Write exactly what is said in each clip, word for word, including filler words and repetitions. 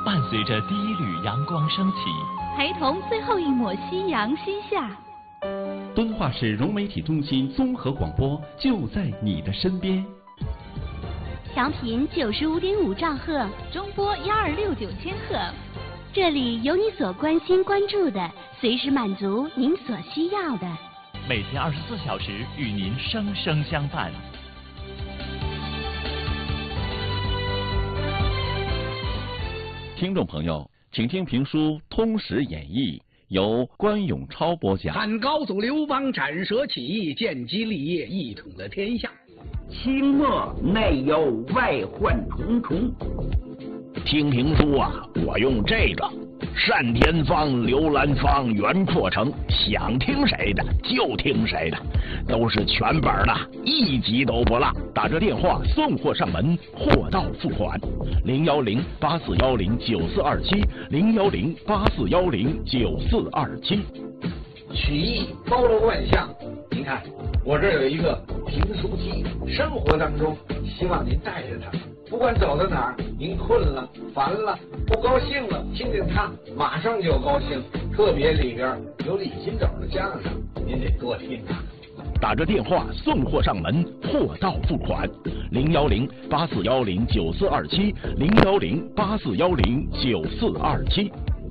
伴随着第一缕阳光升起， 陪同最后一抹夕阳西下。 敦化市融媒体中心综合广播就在你的身边。 调频九十五点五兆赫，中波幺二六九千赫，这里有你所关心关注的，随时满足您所需要的。 每天二十四小时与您生生相伴。 听众朋友，请听评书《通史演义》，由关永超播讲。 汉高祖刘邦斩蛇起义，建基立业，一统了天下。 清末内忧外患重重。 听评书啊，我用这个单田芳、刘兰芳、袁阔成，想听谁的就听谁的，都是全本的，一集都不落。打这电话送货上门，货到付款。零幺零八四幺零九四二七，零幺零八四幺零九四二七。 曲艺包罗万象，您看我这有一个评书机，生活当中希望您带着它。不管走到哪儿，您困了、烦了、不高兴了，听听它，马上就高兴。特别里边有李金斗的相声，您得多听啊。 打着电话送货上门，货到付款。零幺零八四幺零九四二七，零幺零八四幺零九四二七。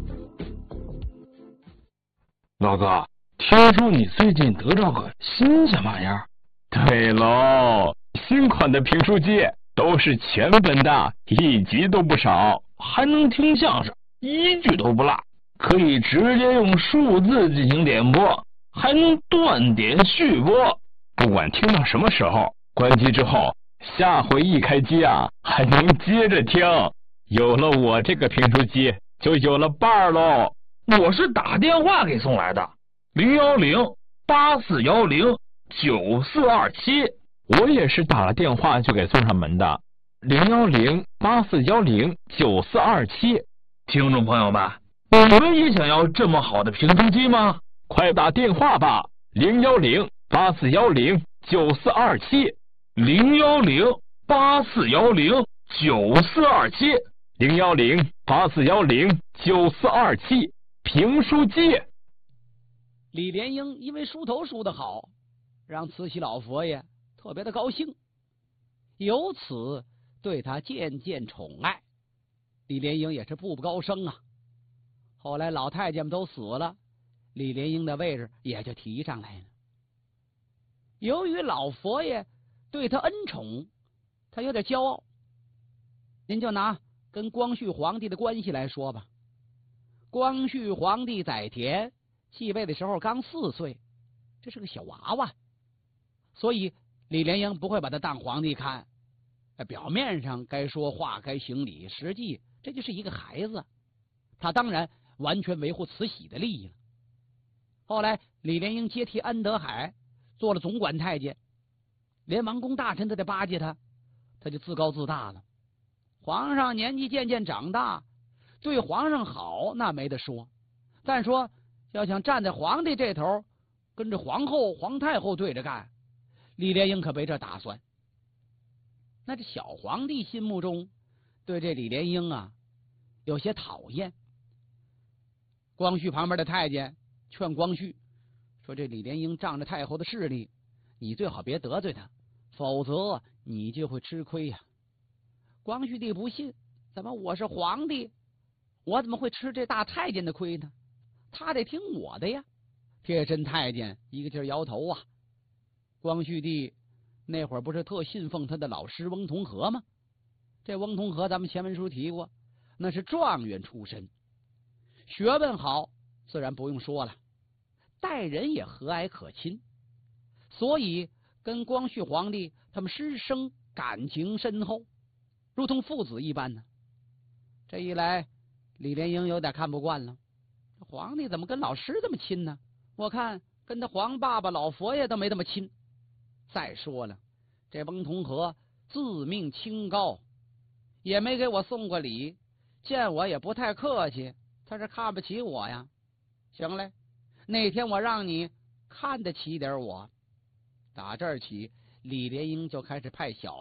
老哥，听说你最近得着个新鲜玩意儿？ 对喽，新款的评书机。都是全本的，一集都不少， 还能听相声，一句都不落，可以直接用数字进行点播，还能断点续播。 不管听到什么时候，关机之后，下回一开机啊，还能接着听。有了我这个评书机，就有了伴儿喽。 我是打电话给送来的，零幺零八四幺零九四二七。 我也是打了电话就给送上门的，零幺零八四幺零九四二七。 听众朋友们，你们也想要这么好的评书机吗？ 快打电话吧，零幺零八四幺零九四二七， 零幺零八四幺零九四二七， 零幺零八四幺零九四二七，评书机。 李莲英因为梳头梳得好，让慈禧老佛爷特别的高兴，由此对他渐渐宠爱。李莲英也是步步高升啊。后来老太监们都死了，李莲英的位置也就提上来了。由于老佛爷对他恩宠，他有点骄傲。您就拿跟光绪皇帝的关系来说吧，光绪皇帝载湉继位的时候刚四岁，这是个小娃娃，所以李莲英不会把他当皇帝看，表面上该说话该行礼，实际这就是一个孩子。他当然完全维护慈禧的利益了。后来李莲英接替安德海做了总管太监，连王公大臣都得巴结他，他就自高自大了。皇上年纪渐渐长大，对皇上好那没得说，但说要想站在皇帝这头，跟着皇后皇太后对着干，李莲英可没这打算。那这小皇帝心目中对这李莲英啊有些讨厌。光绪旁边的太监劝光绪说，这李莲英仗着太后的势力，你最好别得罪他，否则你就会吃亏呀。光绪帝不信，怎么我是皇帝，我怎么会吃这大太监的亏呢？他得听我的呀。贴身太监一个劲儿摇头啊。光绪帝那会儿不是特信奉他的老师翁同龢吗？这翁同龢咱们前文书提过，那是状元出身，学问好，自然不用说了，待人也和蔼可亲，所以跟光绪皇帝他们师生感情深厚，如同父子一般呢。这一来，李莲英有点看不惯了，皇帝怎么跟老师这么亲呢？我看跟他皇爸爸老佛爷都没这么亲。再说了，这翁同龢自命清高，也没给我送过礼，见我也不太客气，他是看不起我呀。行嘞，那天我让你看得起点我。打这儿起，李莲英就开始派小